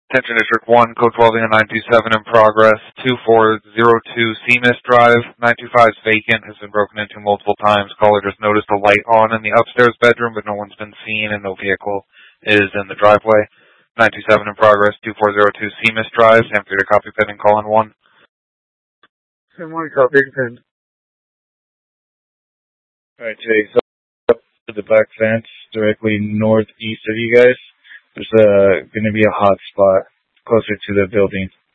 Attention District 1, code 12 and 927 in progress. 2402 Seamus Drive. 925 is vacant, has been broken into multiple times. Caller just noticed a light on in the upstairs bedroom, but no one's been seen and no vehicle is in the driveway. 927 in progress. 2402 Seamus Drive. Sam Theater copy pending call in 1. Sam 1 copy pending. Alright, Jake, so up to the back fence directly northeast of you guys. There's going to be a hot spot closer to the building.